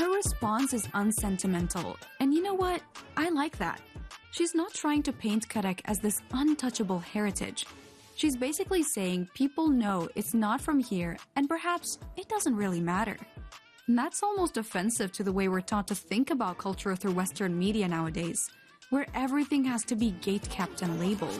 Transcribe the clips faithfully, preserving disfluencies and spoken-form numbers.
Her response is unsentimental, and you know what? I like that. She's not trying to paint Karak as this untouchable heritage. She's basically saying people know it's not from here, and perhaps it doesn't really matter. And that's almost offensive to the way we're taught to think about culture through Western media nowadays, where everything has to be gate-kept and labeled.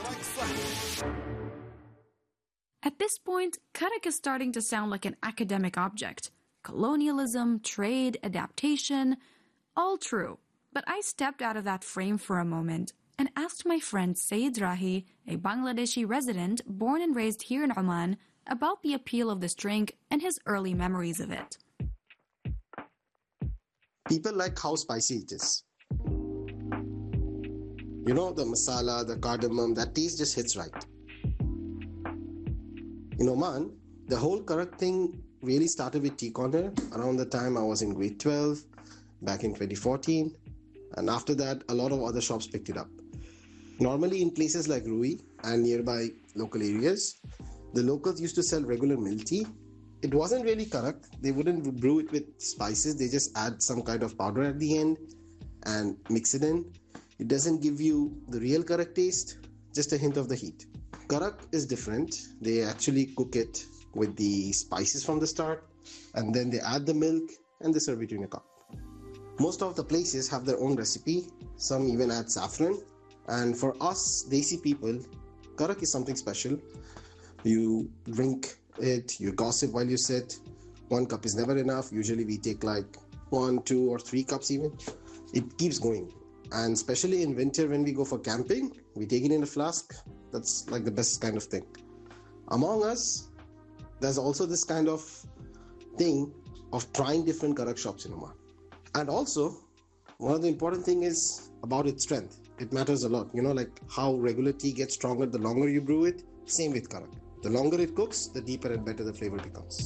At this point, Karak is starting to sound like an academic object. Colonialism, trade, adaptation, all true. But I stepped out of that frame for a moment and asked my friend Sayed Rahi, a Bangladeshi resident born and raised here in Oman, about the appeal of this drink and his early memories of it. People like how spicy it is. You know, the masala, the cardamom, that taste just hits right. In Oman, the whole Karak thing really started with Tea Corner around the time I was in grade twelve, back in twenty fourteen. And after that, a lot of other shops picked it up. Normally in places like Rui and nearby local areas, the locals used to sell regular milk tea. It wasn't really Karak. They wouldn't brew it with spices. They just add some kind of powder at the end and mix it in. It doesn't give you the real Karak taste, just a hint of the heat. Karak is different. They actually cook it with the spices from the start, and then they add the milk and they serve it in a cup. Most of the places have their own recipe. Some even add saffron. And for us, Desi people, Karak is something special. You drink it, you gossip while you sit. One cup is never enough. Usually we take like one, two or three cups even. It keeps going. And especially in winter when we go for camping, we take it in a flask. That's like the best kind of thing. Among us, there's also this kind of thing of trying different Karak shops in Oman. And also, one of the important thing is about its strength. It matters a lot. You know, like how regular tea gets stronger the longer you brew it. Same with Karak. The longer it cooks, the deeper and better the flavor becomes.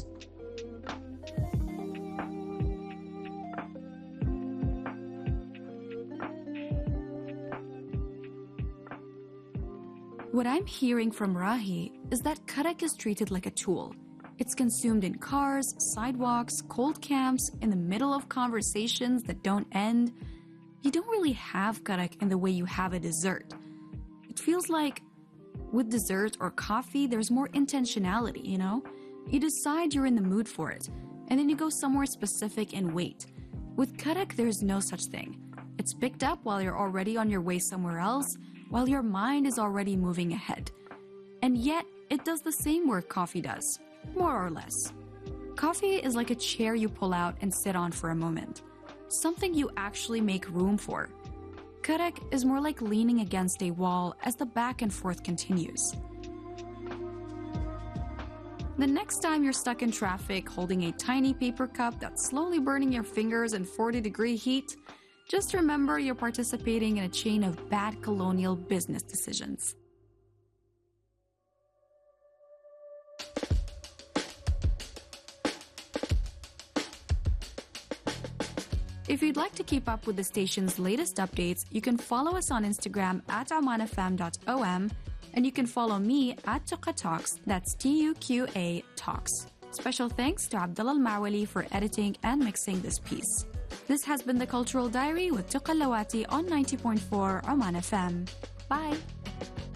What I'm hearing from Rahi is that Karak is treated like a tool. It's consumed in cars, sidewalks, cold camps, in the middle of conversations that don't end. You don't really have Karak in the way you have a dessert. It feels like with dessert or coffee, there's more intentionality, you know? You decide you're in the mood for it, and then you go somewhere specific and wait. With Karak, there's no such thing. It's picked up while you're already on your way somewhere else, while your mind is already moving ahead. And yet, it does the same work coffee does, more or less. Coffee is like a chair you pull out and sit on for a moment, something you actually make room for. Karak is more like leaning against a wall as the back and forth continues. The next time you're stuck in traffic holding a tiny paper cup that's slowly burning your fingers in forty degree heat, just remember you're participating in a chain of bad colonial business decisions. If you'd like to keep up with the station's latest updates, you can follow us on Instagram at oman f m dot o m, and you can follow me at Tuqa Talks, that's T U Q A Talks. Special thanks to Abdullah Al-Mawali for editing and mixing this piece. This has been The Cultural Diary with Tuqa Lawati on ninety point four Oman F M. Bye!